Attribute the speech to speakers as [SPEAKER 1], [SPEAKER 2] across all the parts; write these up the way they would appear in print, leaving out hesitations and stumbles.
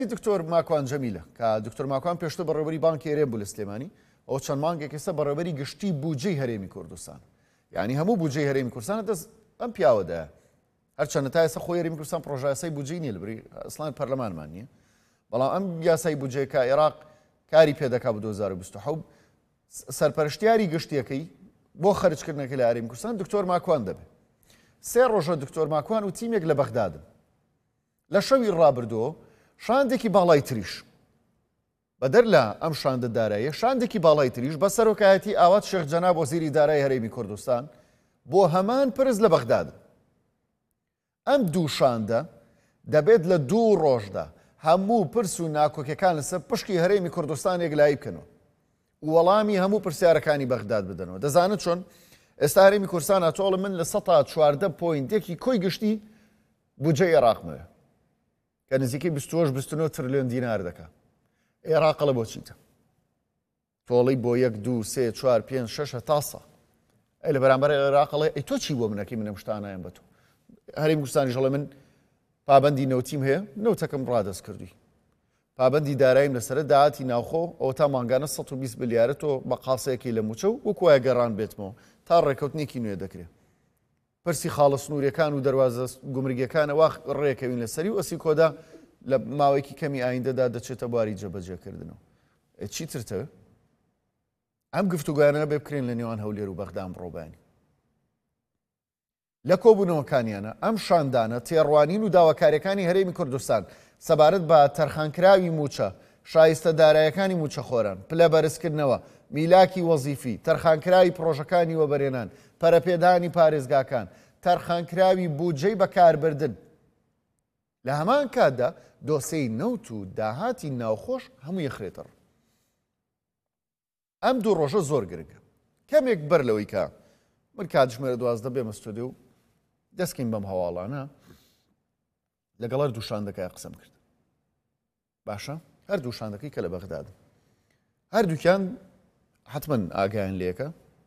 [SPEAKER 1] دکتۆر ماکوان جەمیلە کە دکتۆر ماکوان پێشتر بەڕێوەبەری بانکی هەرێم بوو لە سلێمانی ئەو چەند مانگێک ئێستا بەڕێوەبەری گشتی بودجەی هەرێمی کوردستان یعنی هەموو بودجەی هەرێمی کوردستان دەست ئەم پیاوەدایە هەرچەندە تا ئێستا خۆی هەرێمی کوردستان پرۆژە یاسای بودجەی نییە لەبەری ئەسڵان پەرلەمانمان نییە بەڵام ئەم یاسای بودجەیەکە عێراق کاری پێدەکا بۆ 2027 سەرپەرشتیاری گشتیەکەی بۆ خەرجکردنەکە لە هەرێمی کوردستان دکتۆر ماکوان دەبێت سێ ڕۆژە دکتۆر ماکوان و تیمێک لە بەغدادن لە شەوی ڕابردووە شاندێکی باڵای تریش بەدەر لە ئەم شاندە داراییە شاندێکی باڵای تریش بە سەرۆکایەتی ئاوات شێخ جەناب وەزیری دارایی هەرێمی کوردستان بۆ هەمان پرز لە بەغدادن ئەم دوو شاندە دەبێت لە 2 ڕۆژدا هەموو پرس و ناکۆکیەکان لەسەر پشکی هەرێمی کوردستان یەکلایی بکەنەوە وەڵامی هەموو پرسیارەکانی بەغداد بدەنەوە دەزانن چۆن ئێستا هەرێمی کوردستان ئەتۆڵە من لە 14.1 کۆی گشتی بودجەی عێراقمەوە کە نزیکەی 28-29 تریلیۆن دینار دەکات عێراقەڵە بۆ چیتە تۆڵی بۆ 1 2 3 4 5 6 تاسە ئەی لە بەرامبەر عێراقەڵێ ئەی تۆ چی بۆ منەکەی منە شتانایەن بە تۆ هەرێمی کوردستانی ژەڵێ من پابەندی نەوتیم هەیە نەوتەکەم ڕادەست کردووی پابەندی داراییم لەسرە داهاتی ناوخۆ ئەو تا مانگانە 120 ملیارە تۆ بە قاسەیەکی لە موچە و وەکوایە گەڕان بێتمەوە تا ڕێکەوتنێکی نوێ دەکرێت پرسی خاڵە سنووریەکان و دەواازە گومرگەکانە وا ڕێکەوین لەسەری و ئەسی کۆدا لە ماوەیەکی کەمی ئایندەدا دەچێتە بواری جێبەجێکردنەوە چیترتەوە ئەم گفتوگویانە بێ بکرێن لە نێوان هەولێر و بەغدام ڕۆبانی لە کۆبوونەوەکانیانە ئەم شاندانە تێڕوانین و داواکاریەکانی هەرێمی کوردستان سەبارەت بە تەرخانکراوی موچە شایستە دارایەکانی موچەخۆران پلە بەرزکردنەوە میلاکی وەزیفی تەرخانکراوی پرۆژەکانی وەبەرێنان پەرەپێدانی پارێزگاکان تەرخانکراوی بودجەی بەکاربردن لە هەمان کاتدا دۆسەی نەوت و داهاتی ناوخۆش هەموو یەخرێتەڕ ئەم دوو ڕۆژە زۆر گرنگە کەمێک بەر لەوەی کە من کاتژمێرە 12 بێمە ستودیۆ و دەستکەین بەم هەواڵانە لەگەڵ هەر دوو شاندەکەی قسەم کرد باشە هەر دوو شاندەکەی کە لە بەغدادن هەردووکیان حتمەن ئاگایان لێکە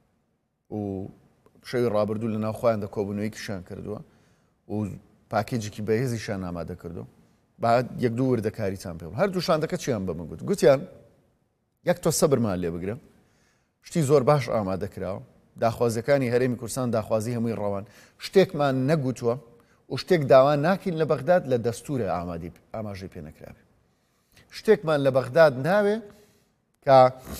[SPEAKER 1] و شەوی ڕابردوو لە ناوخۆیاندا کۆبوونەوەیەکیشان کردووە و پاکێجێکی بەهێزیشان ئامادە کردو بعد 1-2 وردەکاریتان پێ هەردوو شاندەکە چیان بەمە گوت گوتیان یەک تۆ سەبرمان لێ بگرە شتی زۆر باش ئامادە کراوە داخوازیەکانی هەرێمی کوردستان داخوازی هەمووی ڕەوان شتێکمان نەگوتووە و شتێک داوا ناکەین لە بەغداد لە دەستورە ئاماژەی پێ نەکراوێ شتێکمان لە بەغداد ناوێ کە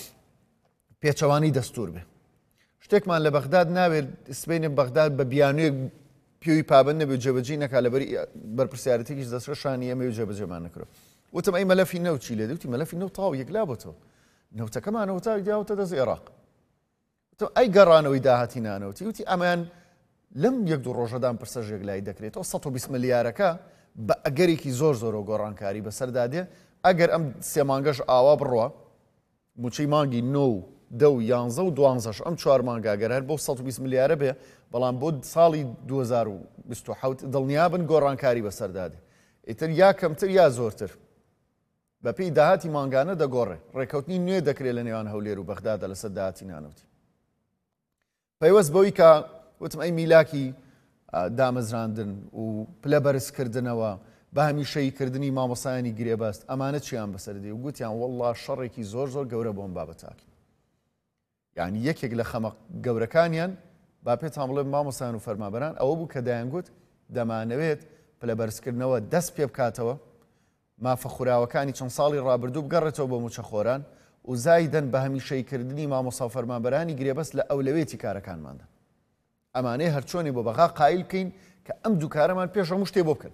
[SPEAKER 1] پێچەوانی دەستور بێ شتێکمان لە بەغداد ناوێت سبەینە بەغداد بە بیانوێک پێوی پابند نەبێت جێبەجێ نەکا لەبەری بەرپرسیارەتێکیش دەستڕەشانی ئەمە و جێبەجێمان نەکرێت وتم ئەی مەلەفی نەوت چی لێ دوتی مەلەفی نەوت تاو یەکلا بۆتەوە نەوتەکەمانەوە تا دیاوتە دەست عێراق وتم ئەی گەڕانەوەی داهاتی نانەوتی وتی ئەمان لەم 1-2 ڕۆژەدان پرسەژێک لای دەکرێتەوە 120 ملیارەکە بە ئەگەرێکی زۆر زۆرەوە گۆڕانکاری بەسەردادێ ئەگەر ئەم 3 مانگەش ئاوا بڕوە موچەی مانگی 9 10 11 و 12 ئەم 4 مانگاگەر هەر بۆ 120 ملیارە بێ بەڵام بۆ ساڵی 2027 دڵنیابن گۆڕانکاری بەسەردادێ ئیتر یا کەمتر یا زۆرتر بە پێی داهاتی مانگانە دەگۆڕێ ڕێکەوتنی نوێ دەکرێت لە نێوان هەولێر و بەغدادە لەسەر داهاتی نانەوتی پەیوەست بەوەی کە وتم ئەی میلاکی دامەزراندن و پلە بەرزکردنەوە بە هەمیشەییکردنی مامۆسایانی گرێبەست ئەمانە چیان بەسەردێ و گوتیان وەڵڵا شەڕێکی زۆر زۆر گەورە بۆم بابەتاکی یعنی یەکێک لە خەمە گەورەکانیان با پێتان بڵێم مامۆسایان و فەرمانبەران ئەوە بوو کە دەیانگوت دەمانەوێت پلە بەرزکردنەوە دەست پێ بکاتەوە مافە خوراوەکانی چەند ساڵی ڕابردوو بگەڕێتەوە بە موچەخۆران و زایدەن بە هەمیشەییکردنی مامۆسا و فەرمانبەرانی گرێبەست لە ئەولەوێتی کارەکانماندا ئەمانەیە هەرچۆنی بۆ بەغا قایل بکەین کە ئەم دوو کارەمان پێش هەموو شتێ بۆ بکەن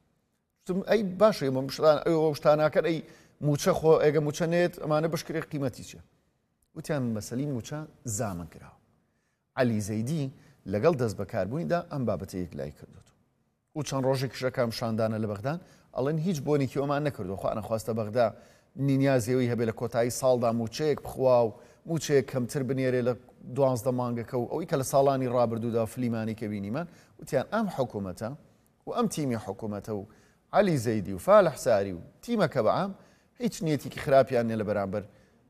[SPEAKER 1] ئەی باشە ئەوە شتاناکەن ئەی موچە خۆ ئێگە موچە نێت ئەمانە بەشکرێ قیمەتی چیە وتیان مەسەلی موچە زامن کراوە عەلی زەیدی لەگەڵ دەست بەکاربوونیدا ئەم بابەتە یەکلای کردوێت و چەند ڕۆژێکیشەکەم شاندانە لە بەغدان ئەڵێن هیچ بۆنێکی ئەومان نەکردو خوا نەخواستە بەغدا نیازیەوەی هەبێ لە کۆتایی ساڵدا موچەیەک بخوا و موچەیەک کەمتر بنێرێ لە 12 مانگەکە و ئەوەی کە لە ساڵانی ڕابردوودا فلیمانی کە بینیمان وتیان ئەم حکوومەتە و ئەم تیمی حکوومەتە و عەلی زەیدی و فالح ساری و تیمەکە بەعام هیچ نیەتێکی خراپیان نیە لە بەرامبەر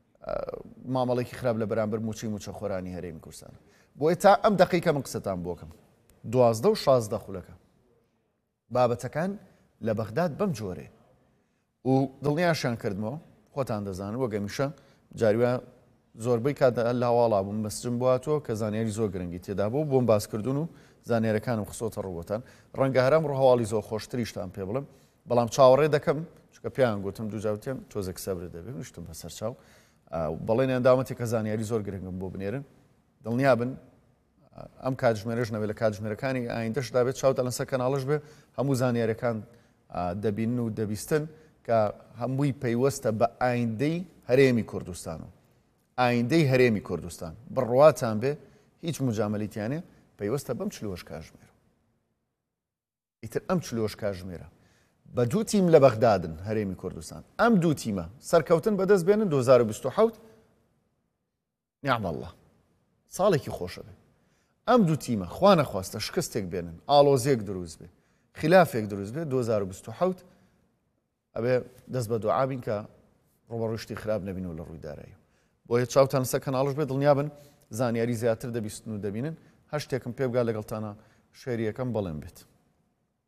[SPEAKER 1] مامەڵێکی خراپ لە بەرامبەر موچە خۆرانی هەرێمی کوردستان بۆیە تا ئەم دەقیقە من قسەتان بۆکەم 12 و 16 خولەکە بابەتەکان لە بەغداد بەم جۆرێ و و دڵنیاشیان کردمەوە خۆتان دەزانن وەک هەمیشە جاریوە زۆربەی کات لە هەواڵا بووم مەسجم بواتەوە کە زانیاری زۆر گرنگی تێدا بوو بۆم باسکردون و زانیارەکانم خسۆتە ڕووەتان ڕەنگە هەرام ڕوو هەواڵی زۆر خۆشتریشتان پێ بڵم بەڵام چاوەڕێ دەکەم چکە پێیان گوتم دووجاوتێن تۆزێک سەبر دەبێت نیشتم بەسەر چاو بەڵێنیان داوەتی کە زانیاری زۆر گرنگم بۆ بنێرن دڵنیا بن ئەم کاتژمێرەش نەبێت لە کاتژمێرەکانی ئایندەشدا بێت چاوتە لەسەر کەناڵش بێ هەموو زانیاریەکان دەبین و دەبیستن کە هەمووی پەیوەستە بە ئایندەی هەرێمی کوردستان و ئایندەی هەرێمی کوردستان بڕواتان بێ هیچ مجامەلیتیانێ پەیوەستە بەم چلۆش کاتژمێرە ئیتر ئەم چلۆش کاتژمێرە بە دوو تیم لە بەغدادن هەرێمی کوردستان ئەم دوو تیمە سەرکەوتن بەدەست بێنن 2027 نیعم الله ساڵێکی خۆشە بێ ئەم دوو تیمە خوا نەخواستە شکستێک بێنن ئاڵۆزیەک دروست بێ خلافێک دروست بێ 2027 ئەبێ دەست بە دوعابین کە ڕۆبەڕۆشتی خراپ نەبین و لە ڕوویدارایی بۆیە چاوتان لەسەر کەناڵش بێ دڵنیا بن زانیاری زیاتر دەبیستن و دەبینن هەر شتێکم پێ بگا لەگەڵتانە شێریەکەم بەڵێن بێت